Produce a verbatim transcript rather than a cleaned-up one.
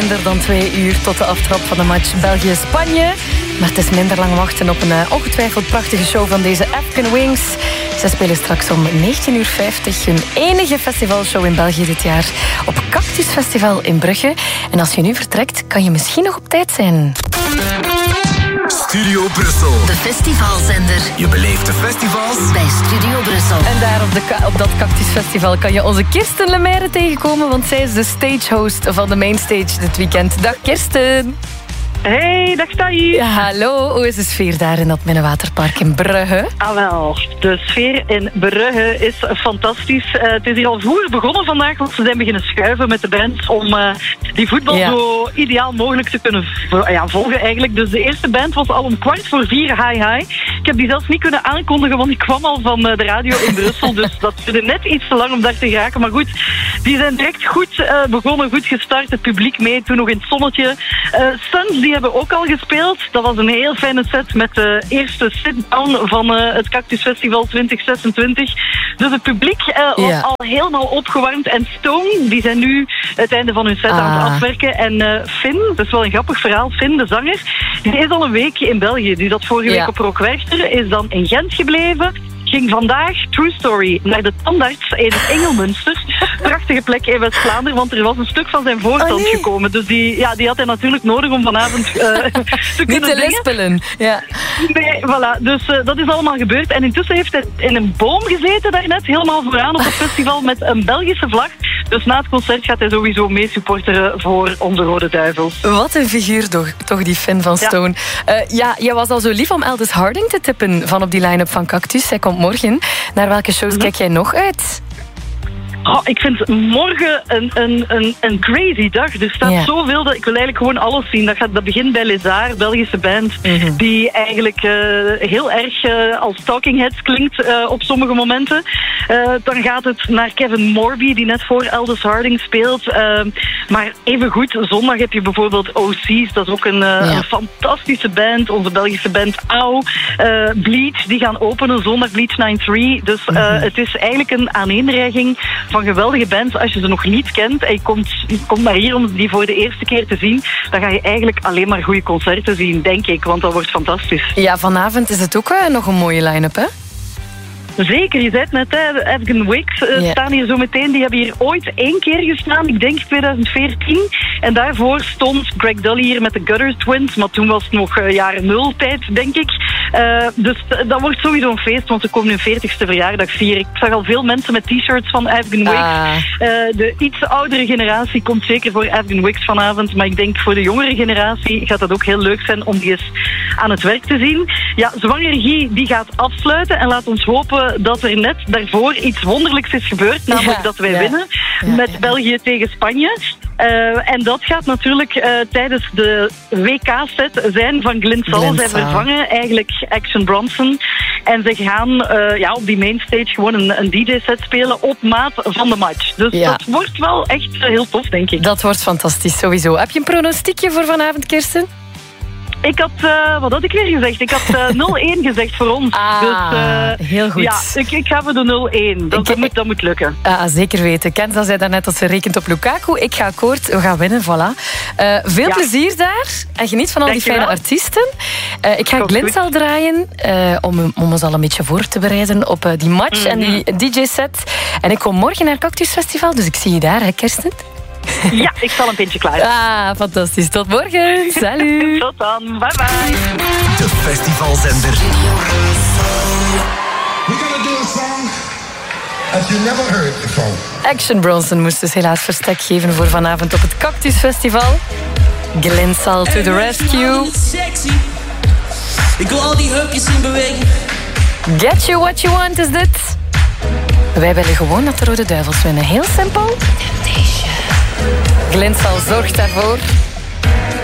minder dan twee uur tot de aftrap van de match België-Spanje. Maar het is minder lang wachten op een uh, ongetwijfeld prachtige show van deze African Wings. Ze spelen straks om negentien uur vijftig hun enige festivalshow in België dit jaar op Cactus Festival in Brugge. En als je nu vertrekt, kan je misschien nog op tijd zijn. Studio Brussel. De festivalzender. Je beleeft de festivals bij Studio Brussel. En daar op, de, op dat Cactus Festival kan je onze Kirsten Lemaire tegenkomen, want zij is de stagehost van de Mainstage dit weekend. Dag Kirsten. Hey, dag Taï. Ja, hallo. Hoe is de sfeer daar in dat Minnewaterpark in Brugge? Ah wel, de sfeer in Brugge is fantastisch. Uh, het is hier al vroeger begonnen vandaag, want ze zijn beginnen schuiven met de band om uh, die voetbal ja. zo ideaal mogelijk te kunnen v- ja, volgen eigenlijk. Dus de eerste band was al om kwart voor vier hi hi. Ik heb die zelfs niet kunnen aankondigen, want ik kwam al van uh, de radio in Brussel. Dus dat duurde net iets te lang om daar te geraken. Maar goed, die zijn direct goed uh, begonnen, goed gestart. Het publiek mee, toen nog in het zonnetje. Uh, Suns, die hebben ook al gespeeld. Dat was een heel fijne set met de eerste sit-down van uh, het Cactus Festival twintig zesentwintig. Dus het publiek uh, was ja. al helemaal opgewarmd. En Stone, die zijn nu het einde van hun set ah. aan het afwerken. En uh, Finn, dat is wel een grappig verhaal, Finn, de zanger, die is al een weekje in België. Die zat vorige ja. week op Rock Werchter, is dan in Gent gebleven. Ging vandaag, true story, naar de tandarts in Engelmunster. Prachtige plek in West-Vlaanderen, want er was een stuk van zijn voortand oh, nee. gekomen. Dus die, ja, die had hij natuurlijk nodig om vanavond uh, te kunnen Niet te lispelen. Ja. Nee, voilà. Dus uh, dat is allemaal gebeurd. En intussen heeft hij in een boom gezeten daarnet, helemaal vooraan op het festival met een Belgische vlag. Dus na het concert gaat hij sowieso mee supporteren voor onze Rode Duivels. Wat een figuur toch, toch die fan van Stone. Ja. Uh, ja, jij was al zo lief om Aldous Harding te tippen van op die line-up van Cactus. Hij komt morgen. Naar welke shows mm-hmm. kijk jij nog uit? Oh, ik vind morgen een, een, een, een crazy dag. Er staat ja. zoveel dat ik wil eigenlijk gewoon alles zien. Dat, gaat, dat begint bij Les Arts, Belgische band, mm-hmm. die eigenlijk uh, heel erg uh, als Talking Heads klinkt uh, op sommige momenten. Uh, dan gaat het naar Kevin Morby, die net voor Aldous Harding speelt. Uh, maar even goed, zondag heb je bijvoorbeeld O C's. Dat is ook een, uh, ja. een fantastische band. Onze Belgische band Au. Uh, Bleach, die gaan openen. Zondag Bleach drieënnegentig. Dus uh, mm-hmm. het is eigenlijk een aaneenreiging van geweldige bands. Als je ze nog niet kent en je komt, je komt maar hier om die voor de eerste keer te zien, dan ga je eigenlijk alleen maar goede concerten zien, denk ik. Want dat wordt fantastisch. Ja, vanavond is het ook uh, nog een mooie line-up, hè? Zeker, je zei het net, hè, de African Wings uh, yeah. staan hier zo meteen. Die hebben hier ooit één keer gestaan, ik denk twintig veertien. En daarvoor stond Greg Dully hier met de Gutter Twins, maar toen was het nog uh, jaren nul tijd, denk ik. Uh, dus t- dat wordt sowieso een feest, want ze komen hun veertigste verjaardag vieren. Ik zag al veel mensen met t-shirts van African Wings. Ah. Uh, de iets oudere generatie komt zeker voor African Wings vanavond, maar ik denk voor de jongere generatie gaat dat ook heel leuk zijn om die eens aan het werk te zien. Ja, Zwangeregie die gaat afsluiten en laat ons hopen dat er net daarvoor iets wonderlijks is gebeurd, namelijk ja, dat wij ja. winnen ja, met ja. België tegen Spanje. Uh, en dat gaat natuurlijk uh, tijdens de W K-set zijn van Glintsal. Zij vervangen eigenlijk Action Bronson. En ze gaan uh, ja, op die mainstage gewoon een, een D J-set spelen op maat van de match. Dus ja. dat wordt wel echt heel tof, denk ik. Dat wordt fantastisch, sowieso. Heb je een pronostiekje voor vanavond, Kirsten? Ik had, uh, wat had ik weer gezegd? Ik had uh, nul-één gezegd voor ons. Ah, dus, uh, heel goed. Ja, ik, ik ga voor de nul-één. Dat, ik, dat, moet, dat moet lukken. Ah, zeker weten. Kenza zei daarnet dat ze rekent op Lukaku. Ik ga akkoord. We gaan winnen, voilà. Uh, veel ja. plezier daar. En geniet van al die fijne artiesten. Uh, ik ga Glintsal draaien uh, om, om ons al een beetje voor te bereiden op uh, die match mm-hmm. en die D J-set. En ik kom morgen naar Cactus Festival, dus ik zie je daar, hè, Kirsten? Ja, ik zal een pintje klaar. Ah, fantastisch. Tot morgen. Salut. Tot dan. Bye bye. De festivalzender. We're gonna do a song as you never heard before. Action Bronson moest dus helaas verstek geven voor vanavond op het Cactus Festival. Glintsal to the rescue. Ik wil al die heupjes in beweging. Get you what you want is dit. Wij willen gewoon dat de Rode Duivels winnen. Heel simpel. Glintsal zorgt daarvoor.